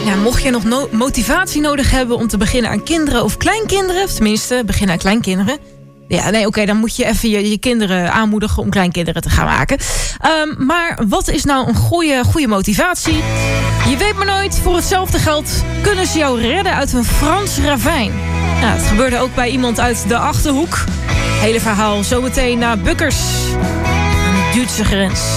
Ja, mocht je nog motivatie nodig hebben om te beginnen aan kinderen of kleinkinderen... of tenminste, beginnen aan kleinkinderen... Ja, nee, oké, dan moet je even je kinderen aanmoedigen om kleinkinderen te gaan maken. Maar wat is nou een goede motivatie? Je weet maar nooit, voor hetzelfde geld kunnen ze jou redden uit een Frans ravijn. Ja, het gebeurde ook bij iemand uit de Achterhoek. Hele verhaal zometeen naar Bukkers aan de Duitse grens.